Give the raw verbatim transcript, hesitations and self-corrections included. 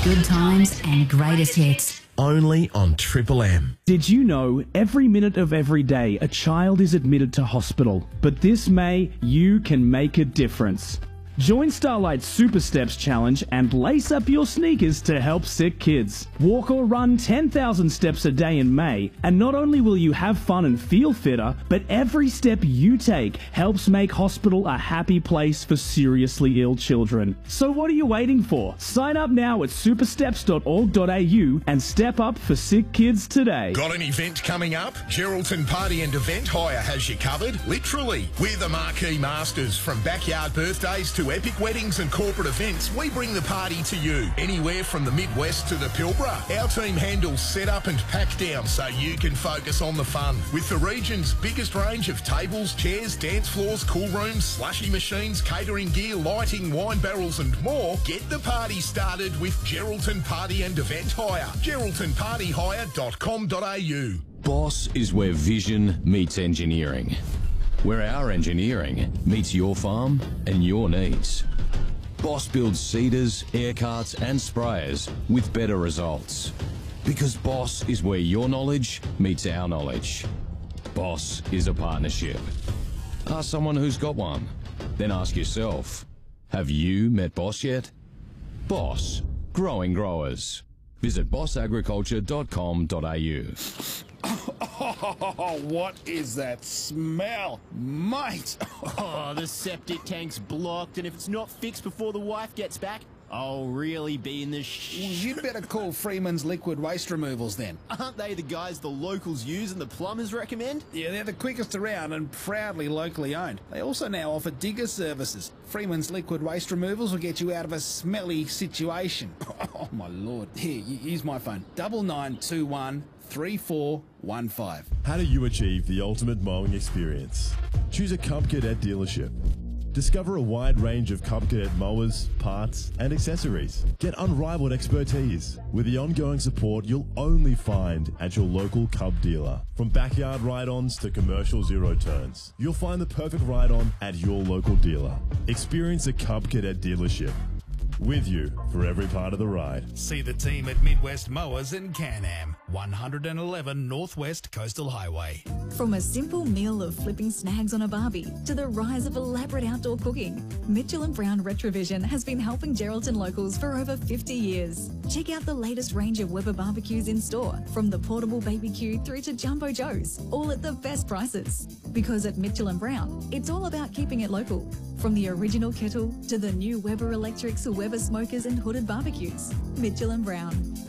good times and greatest hits. Only on Triple M. Did you know every minute of every day a child is admitted to hospital? But this May, you can make a difference. Join Starlight's Super Steps Challenge and lace up your sneakers to help sick kids. Walk or run ten thousand steps a day in May, and not only will you have fun and feel fitter, but every step you take helps make hospital a happy place for seriously ill children. So what are you waiting for? Sign up now at supersteps dot org dot a u and step up for sick kids today. Got an event coming up? Geraldton Party and Event Hire has you covered, literally. We're the marquee masters. From backyard birthdays to epic weddings and corporate events, we bring the party to you. Anywhere from the Midwest to the Pilbara, our team handles setup and pack down so you can focus on the fun. With the region's biggest range of tables, chairs, dance floors, cool rooms, slushy machines, catering gear, lighting, wine barrels and more, get the party started with Geraldton Party and Event Hire. geraldton party hire dot com dot a u. Boss is where vision meets engineering. Where our engineering meets your farm and your needs. Boss builds seeders, air carts and sprayers with better results. Because Boss is where your knowledge meets our knowledge. Boss is a partnership. Ask someone who's got one. Then ask yourself, have you met Boss yet? Boss, growing growers. Visit boss agriculture dot com dot a u. Oh, what is that smell? Mate! Oh, the septic tank's blocked, and if it's not fixed before the wife gets back, I'll really be in the sh... You'd better call Freeman's Liquid Waste Removals then. Aren't they the guys the locals use and the plumbers recommend? Yeah, they're the quickest around and proudly locally owned. They also now offer digger services. Freeman's Liquid Waste Removals will get you out of a smelly situation. Oh, my Lord. Here, use my phone. Double nine two one three four one five. How do you achieve the ultimate mowing experience? Choose a Cub Cadet dealership. Discover a wide range of Cub Cadet mowers, parts, and accessories. Get unrivaled expertise with the ongoing support you'll only find at your local Cub dealer. From backyard ride-ons to commercial zero turns, you'll find the perfect ride-on at your local dealer. Experience a Cub Cadet dealership. With you for every part of the ride. See the team at Midwest Mowers in Can-Am, one eleven Northwest Coastal Highway. From a simple meal of flipping snags on a barbie to the rise of elaborate outdoor cooking, Mitchell and Brown Retrovision has been helping Geraldton locals for over fifty years. Check out the latest range of Weber barbecues in store, from the portable B B Q through to Jumbo Joe's, all at the best prices. Because at Mitchell and Brown, it's all about keeping it local. From the original kettle to the new Weber Electrics, Weber smokers and hooded barbecues. Mitchell and Brown.